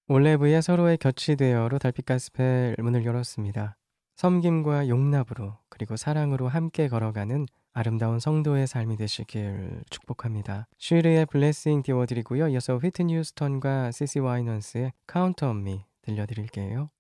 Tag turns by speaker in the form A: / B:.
A: 올레브에 서로의 곁이 되어로 달빛 가스펠 문을 열었습니다. 섬김과 용납으로 그리고 사랑으로 함께 걸어가는 아름다운 성도의 삶이 되시길 축복합니다. 쉬리의 블레싱 띄워드리고요. 이어서 휘트니 휴스턴과 시시 와이넌스의 카운트 온 미 들려드릴게요.